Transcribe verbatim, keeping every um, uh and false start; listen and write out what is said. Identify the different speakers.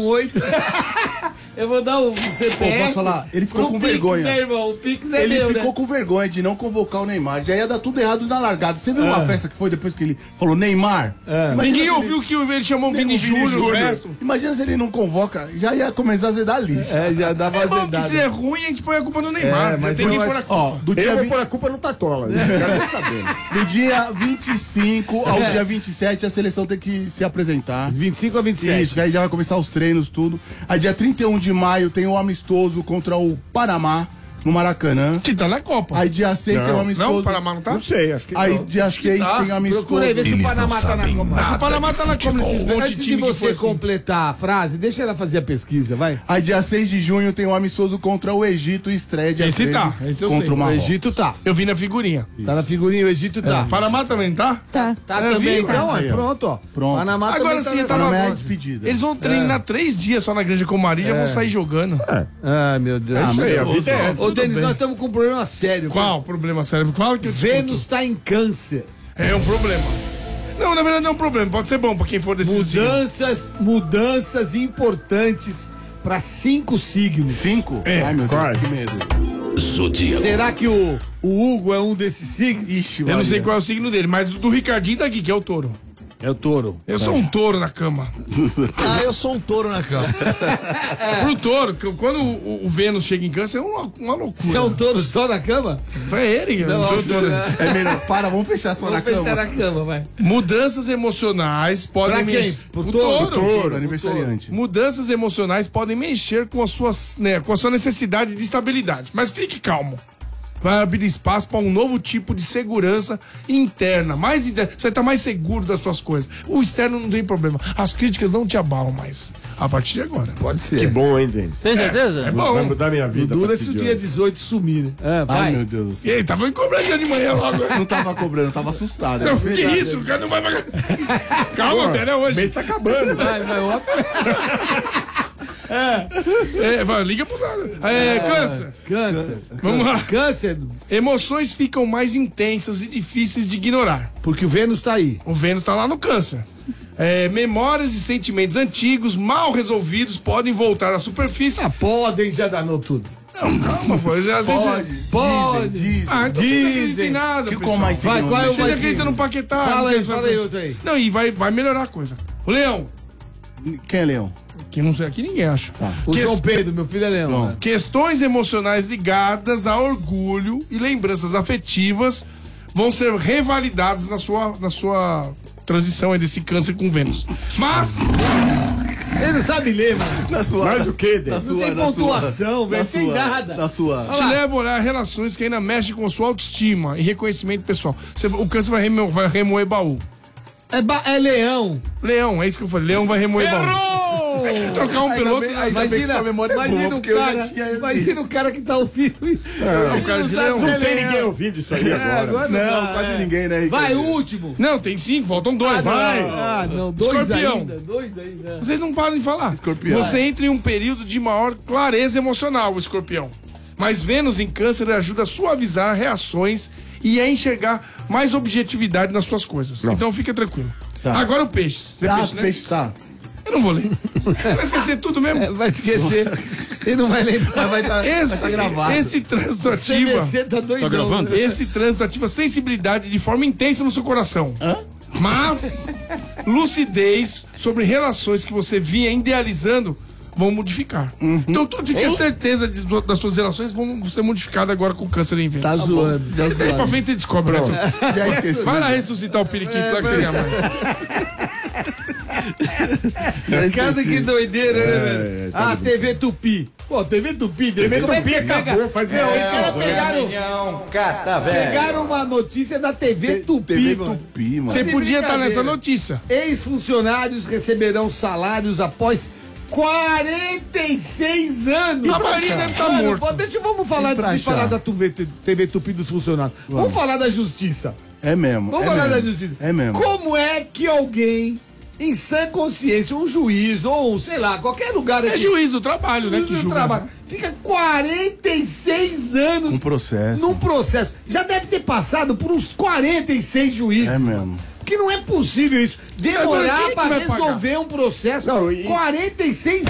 Speaker 1: um oito. Eu vou dar um C P F.
Speaker 2: Pô, posso falar? Ele ficou com
Speaker 1: Pix,
Speaker 2: vergonha.
Speaker 1: Né, irmão? O Pix é
Speaker 2: ele
Speaker 1: meu,
Speaker 2: ficou
Speaker 1: né?
Speaker 2: com vergonha de não convocar o Neymar. Já ia dar tudo errado na largada. Você viu uma festa que foi depois que ele falou Neymar?
Speaker 3: É. Ninguém ouviu que ele chamou o Vini Júnior, o resto.
Speaker 2: Imagina se ele não convoca, já ia começar a zedar lixo.
Speaker 1: É, já dava
Speaker 3: É bom que
Speaker 1: azedada.
Speaker 3: se é ruim, a gente põe a culpa no Neymar.
Speaker 1: É, mas
Speaker 3: tem que
Speaker 1: eu
Speaker 3: pôr a
Speaker 1: acho-
Speaker 3: culpa.
Speaker 2: Ó, do
Speaker 4: Eu
Speaker 2: dia,
Speaker 4: vou
Speaker 2: vi-
Speaker 4: pôr a culpa no Tatola. Quero nem saber.
Speaker 2: do dia vinte e cinco ao dia vinte e sete, a seleção tem que se apresentar.
Speaker 1: vinte e cinco a vinte e sete.
Speaker 2: Isso, que aí já vai começar os treinos, tudo. Aí dia trinta e um de maio tem o amistoso contra o Panamá, no Maracanã.
Speaker 3: Que tá na Copa.
Speaker 2: Aí dia seis
Speaker 4: Não.
Speaker 2: tem o
Speaker 3: Não,
Speaker 2: amistoso.
Speaker 3: o Panamá não tá?
Speaker 4: Não sei, acho que
Speaker 2: Aí
Speaker 4: não.
Speaker 2: dia seis
Speaker 3: tá.
Speaker 2: tem o amistoso.
Speaker 1: Procura aí, vê se o
Speaker 5: Eles
Speaker 1: Panamá
Speaker 5: não
Speaker 1: tá na
Speaker 5: sabem
Speaker 1: Copa.
Speaker 3: Acho que o Panamá
Speaker 5: nada
Speaker 3: tá
Speaker 5: de
Speaker 3: na Copa nesses
Speaker 5: futebol.
Speaker 3: monte
Speaker 1: Antes
Speaker 3: de
Speaker 1: de
Speaker 3: time que
Speaker 1: você
Speaker 3: foi assim.
Speaker 1: completar a frase, deixa ela fazer a pesquisa, vai.
Speaker 2: Aí dia seis de junho tem o amistoso contra o Egito e estreia dia
Speaker 3: Esse
Speaker 2: treze
Speaker 3: tá, esse eu
Speaker 2: contra
Speaker 3: sei.
Speaker 2: o Marrocos.
Speaker 1: O Egito tá.
Speaker 3: Eu vi na figurinha.
Speaker 1: Tá na figurinha, o Egito tá.
Speaker 3: Panamá também tá?
Speaker 6: Tá.
Speaker 1: Tá
Speaker 3: Eu
Speaker 1: também,
Speaker 3: vi,
Speaker 1: então, ó,
Speaker 2: aí, ó.
Speaker 1: pronto, ó.
Speaker 2: Pronto.
Speaker 1: Panamá
Speaker 3: Agora
Speaker 1: também
Speaker 3: sim,
Speaker 1: tá nessa
Speaker 3: tá na
Speaker 2: Panamá é a
Speaker 3: volta.
Speaker 2: despedida.
Speaker 3: Eles vão treinar três dias só na Granja Comari e já vão sair jogando.
Speaker 1: Ai, meu Deus.
Speaker 2: Ah, mas
Speaker 4: Sei, a
Speaker 2: eu-
Speaker 4: vida é essa.
Speaker 1: Ô, Denis,
Speaker 3: bem.
Speaker 1: nós estamos com um problema sério.
Speaker 3: Qual o problema sério? Fala que eu te
Speaker 1: Vênus tá em câncer.
Speaker 3: conto. É um problema. Não, na verdade não é um problema. Pode ser bom pra quem for desse signo.
Speaker 1: Mudanças, mudanças importantes para cinco signos.
Speaker 2: Cinco?
Speaker 3: É,
Speaker 2: Ai, meu Deus,
Speaker 4: quase.
Speaker 2: que medo.
Speaker 5: Zodíaco.
Speaker 1: Será que o, o Hugo é um desses signos?
Speaker 2: Ixi,
Speaker 3: Eu não sei
Speaker 2: Maria.
Speaker 3: qual é o signo dele, mas do, do Ricardinho tá aqui, que é o touro.
Speaker 1: É o touro.
Speaker 3: Eu sou um touro na cama.
Speaker 7: Ah, eu sou um touro na cama.
Speaker 3: Pro touro, que quando o, o Vênus chega em câncer, é uma, uma loucura.
Speaker 1: Você é um touro só na cama?
Speaker 3: É ele, eu
Speaker 1: Não,
Speaker 3: não sou touro.
Speaker 2: É melhor. Para, vamos fechar só na
Speaker 1: Vamos
Speaker 2: cama.
Speaker 1: pensar na cama, vai.
Speaker 3: Mudanças emocionais podem
Speaker 1: Pra quem?
Speaker 3: mexer.
Speaker 1: Pro
Speaker 3: O
Speaker 1: touro?
Speaker 2: Touro, aniversariante.
Speaker 3: Mudanças emocionais podem mexer com, as suas, né, com a sua necessidade de estabilidade. Mas fique calmo. Vai abrir espaço para um novo tipo de segurança interna. Mais interna. Você está mais seguro das suas coisas. O externo não tem problema. As críticas não te abalam mais. A partir de agora.
Speaker 1: Pode ser.
Speaker 4: Que bom, hein, Denis?
Speaker 6: Tem certeza?
Speaker 3: É
Speaker 4: Vai
Speaker 3: bom.
Speaker 4: mudar minha vida.
Speaker 1: Dura
Speaker 4: a
Speaker 1: se
Speaker 4: partir
Speaker 1: o
Speaker 4: de
Speaker 1: dia
Speaker 4: hoje.
Speaker 1: dezoito sumir, né? É, vai.
Speaker 2: Ai, meu Deus do céu.
Speaker 3: E aí, tava em cobrança de manhã logo.
Speaker 2: Não tava cobrando, tava assustado.
Speaker 3: Não,
Speaker 2: É
Speaker 3: que
Speaker 2: verdade.
Speaker 3: isso? O cara não vai pagar. Calma, velho, é
Speaker 4: O
Speaker 3: hoje.
Speaker 4: mês tá acabando.
Speaker 1: Vai, vai, ó.
Speaker 3: É, vai, liga pro cara. É, câncer.
Speaker 1: Câncer.
Speaker 3: Vamos lá.
Speaker 1: Câncer,
Speaker 3: Emoções ficam mais intensas e difíceis de ignorar.
Speaker 1: porque o Vênus tá aí.
Speaker 3: O Vênus tá lá no câncer. É, memórias e sentimentos antigos, mal resolvidos, podem voltar à superfície.
Speaker 1: Ah, podem, já danou tudo.
Speaker 3: Não, calma, pô. Às vezes
Speaker 2: Pode,
Speaker 1: Pode.
Speaker 2: Dizem, dizem.
Speaker 3: Ah, então você não acredita
Speaker 1: Dizem.
Speaker 3: em nada,
Speaker 2: Que
Speaker 3: pessoal.
Speaker 2: com mais
Speaker 1: Vai,
Speaker 2: signo,
Speaker 1: qual é o
Speaker 2: né?
Speaker 3: Vocês
Speaker 1: mais
Speaker 3: acreditam no
Speaker 1: signo?
Speaker 3: Paquetá?
Speaker 1: Fala
Speaker 3: não
Speaker 1: aí,
Speaker 3: tem
Speaker 1: fala
Speaker 3: essa
Speaker 1: aí
Speaker 3: coisa.
Speaker 1: outro aí.
Speaker 3: Não, e vai, vai melhorar a coisa. O Leão,
Speaker 2: Quem é Leão?
Speaker 3: que não sei aqui ninguém acha.
Speaker 1: O
Speaker 3: Que-
Speaker 1: João Pedro, meu filho é leão.
Speaker 2: João.
Speaker 1: né?
Speaker 3: Questões emocionais ligadas a orgulho e lembranças afetivas vão ser revalidadas na sua, na sua transição aí desse câncer com Vênus. Mas,
Speaker 1: Ele não sabe ler, mano.
Speaker 2: Na sua.
Speaker 4: Mais o quê,
Speaker 2: Na
Speaker 4: Denis?
Speaker 2: sua,
Speaker 1: tem
Speaker 2: na
Speaker 1: pontuação,
Speaker 2: sua,
Speaker 1: velho,
Speaker 2: na
Speaker 1: tem
Speaker 2: sua,
Speaker 1: nada.
Speaker 2: Na sua.
Speaker 3: te leva a olhar relações que ainda mexem com a sua autoestima e reconhecimento pessoal. Você- o câncer vai remover, vai remoer baú.
Speaker 1: É, ba- é leão.
Speaker 3: Leão, é isso que eu falei. Leão vai remoer baú. É que se trocar um
Speaker 2: Ainda
Speaker 3: piloto.
Speaker 2: bem- ainda bem que
Speaker 1: Imagina,
Speaker 2: sua memória é boa,
Speaker 1: imagina, o
Speaker 2: porque eu já
Speaker 1: cara,
Speaker 2: tinha
Speaker 1: imagina o cara que tá ouvindo isso.
Speaker 3: É, o cara de leão.
Speaker 4: Não tem ninguém ouvindo isso aí agora.
Speaker 2: Não,
Speaker 1: dá,
Speaker 2: quase
Speaker 1: é.
Speaker 2: ninguém, né?
Speaker 1: Vai,
Speaker 2: Ricardo?
Speaker 1: o último.
Speaker 3: Não, tem cinco, faltam dois.
Speaker 4: Vai.
Speaker 1: Ah, não, dois
Speaker 3: Escorpião.
Speaker 1: ainda, dois ainda.
Speaker 3: Vocês não param de falar.
Speaker 2: Escorpião.
Speaker 3: Você entra em um período de maior clareza emocional, o escorpião. Mas Vênus em câncer ajuda a suavizar reações e a enxergar mais objetividade nas suas coisas. Então fica tranquilo.
Speaker 2: Tá.
Speaker 3: Agora o peixe. Você é
Speaker 2: Ah,
Speaker 3: peixe, né?
Speaker 2: peixe, tá.
Speaker 3: Eu não vou ler. Você vai esquecer tudo mesmo.
Speaker 1: É, vai esquecer. Ele não vai lembrar.
Speaker 2: Mas vai estar
Speaker 3: Esse,
Speaker 2: vai tá gravado.
Speaker 3: esse trânsito
Speaker 1: O C B
Speaker 3: ativa.
Speaker 1: C tá doidão.
Speaker 4: gravando?
Speaker 1: né?
Speaker 3: Esse trânsito ativa sensibilidade de forma intensa no seu coração.
Speaker 2: Hã?
Speaker 3: Mas lucidez sobre relações que você vinha idealizando vão modificar. Então tudo que tinha certeza de- das suas relações vão ser modificadas agora com o câncer em vento.
Speaker 1: Tá zoando.
Speaker 2: Já
Speaker 3: Daí pra
Speaker 2: zoado.
Speaker 3: frente você descobre. Né?
Speaker 2: Já esqueci.
Speaker 3: Vai lá ressuscitar o periquito lá que você quer mais.
Speaker 2: Já
Speaker 1: Cara,
Speaker 2: esqueci.
Speaker 1: que doideira, né, velho?
Speaker 4: é, tá
Speaker 1: Ah, T V Tupi. Pô, T V Tupi. T V
Speaker 4: Tupi
Speaker 1: Como é que você
Speaker 4: acabou,
Speaker 1: pega?
Speaker 4: faz
Speaker 1: Meu,
Speaker 4: meia
Speaker 1: os caras
Speaker 4: hora.
Speaker 1: pegaram,
Speaker 7: Caminhão, cata, velho.
Speaker 1: pegaram uma notícia da T V
Speaker 2: T-
Speaker 1: Tupi,
Speaker 2: T V
Speaker 1: mano.
Speaker 2: Tupi, mano.
Speaker 3: Você
Speaker 1: de
Speaker 3: podia estar nessa
Speaker 1: brincadeira.
Speaker 3: notícia.
Speaker 1: Ex-funcionários receberão salários após quarenta e seis anos.
Speaker 3: A maioria deve estar
Speaker 1: Mano,
Speaker 3: morto.
Speaker 1: pô, deixa, vamos falar
Speaker 2: E pra
Speaker 1: antes de
Speaker 2: achar?
Speaker 1: falar da T V, T V Tupi dos funcionários. Vamos falar da justiça.
Speaker 2: É mesmo.
Speaker 1: Vamos
Speaker 2: é
Speaker 1: falar
Speaker 2: mesmo.
Speaker 1: da justiça.
Speaker 2: É mesmo.
Speaker 1: Como é que alguém, em sã consciência, um juiz ou, sei lá, qualquer lugar
Speaker 3: É
Speaker 1: aqui,
Speaker 3: juiz do trabalho, né?
Speaker 1: juiz
Speaker 3: Que
Speaker 1: do
Speaker 3: julga.
Speaker 1: trabalho, fica quarenta e seis anos
Speaker 2: Um processo.
Speaker 1: num processo. Já deve ter passado por uns quarenta e seis juízes.
Speaker 2: É mesmo.
Speaker 1: Porque não é possível isso.
Speaker 3: Agora, quem
Speaker 1: Demorar
Speaker 3: que
Speaker 1: pra
Speaker 3: vai pagar?
Speaker 1: resolver um processo.
Speaker 4: Não, e-
Speaker 1: quarenta e seis